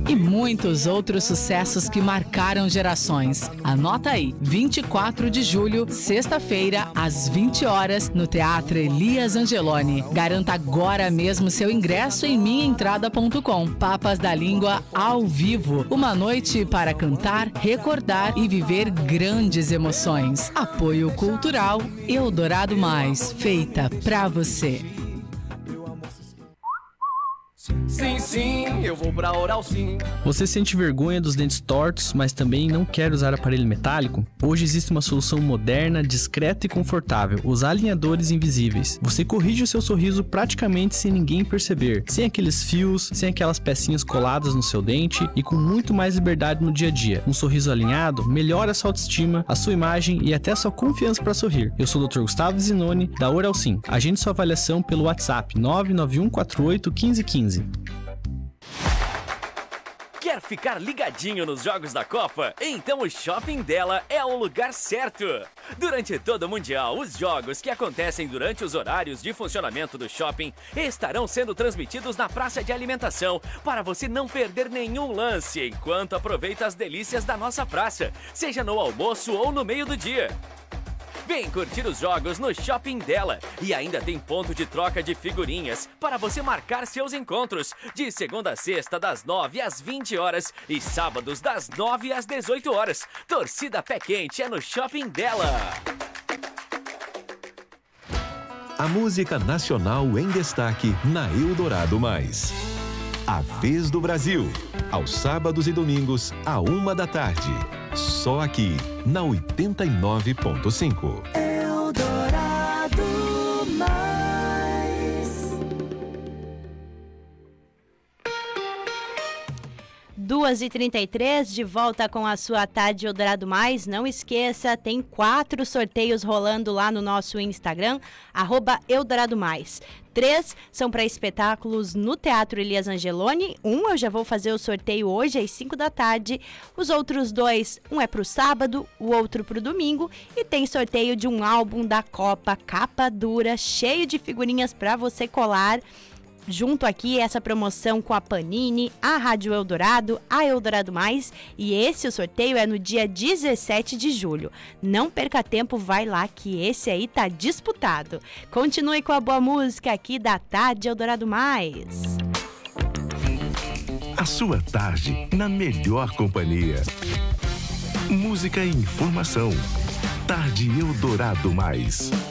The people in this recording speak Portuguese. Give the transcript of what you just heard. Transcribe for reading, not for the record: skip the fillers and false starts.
e muitos outros sucessos que marcaram gerações. Anota aí, 24 de julho, sexta-feira, às 20 horas, no Teatro Elias Angeloni. Garanta agora mesmo seu ingresso em minhaentrada.com. Papas da Língua ao vivo. Uma noite para cantar, recordar e viver grandes emoções. Apoio Cultural Eldorado Mais, feita pra você. Sim, sim, eu vou pra Oral Sim. Você sente vergonha dos dentes tortos, mas também não quer usar aparelho metálico? Hoje existe uma solução moderna, discreta e confortável, os alinhadores invisíveis. Você corrige o seu sorriso praticamente sem ninguém perceber, sem aqueles fios, sem aquelas pecinhas coladas no seu dente e com muito mais liberdade no dia a dia. Um sorriso alinhado melhora a sua autoestima, a sua imagem e até a sua confiança para sorrir. Eu sou o Dr. Gustavo Zinoni, da Oral Sim. Agende sua avaliação pelo WhatsApp 991481515. Quer ficar ligadinho nos jogos da Copa? Então o Shopping dela é o lugar certo. Durante todo o Mundial, os jogos que acontecem durante os horários de funcionamento do shopping estarão sendo transmitidos na praça de alimentação para você não perder nenhum lance enquanto aproveita as delícias da nossa praça, seja no almoço ou no meio do dia. Vem curtir os jogos no Shopping dela. E ainda tem ponto de troca de figurinhas para você marcar seus encontros. De segunda a sexta, das 9 às 20 horas. E sábados, das 9 às 18 horas. Torcida Pé Quente é no Shopping dela. A música nacional em destaque na Eldorado Mais. A Vez do Brasil. Aos sábados e domingos, à 13h. Só aqui, na 89.5. Eldorado Mais. 2h33, de volta com a sua tarde Eldorado Mais. Não esqueça, tem 4 sorteios rolando lá no nosso Instagram, @Eldorado Mais. 3 são para espetáculos no Teatro Elias Angeloni. Eu já vou fazer o sorteio hoje às 5 da tarde. Os outros 2, um é para o sábado, o outro para o domingo. E tem sorteio de um álbum da Copa, capa dura, cheio de figurinhas para você colar. Junto aqui, essa promoção com a Panini, a Rádio Eldorado, a Eldorado Mais. E o sorteio é no dia 17 de julho. Não perca tempo, vai lá que esse aí tá disputado. Continue com a boa música aqui da Tarde Eldorado Mais. A sua tarde na melhor companhia. Música e informação. Tarde Eldorado Mais.